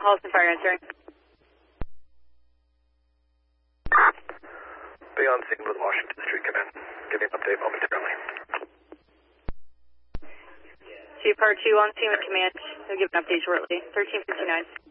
Halston Fire answering. Be on scene with Washington Street Command. Giving an update momentarily. Chief Part 2 on scene with command. He'll give an update shortly. 1359.